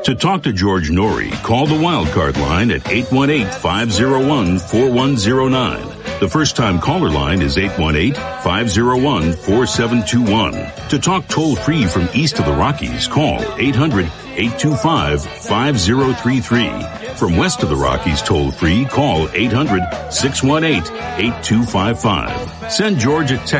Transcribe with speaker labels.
Speaker 1: To talk to George Norrie, call the Wildcard line at 818-501-4109. The first-time caller line is 818-501-4721. To talk toll-free from east of the Rockies, call 800-825-5033. From west of the Rockies toll-free, call 800-618-8255. Send George a text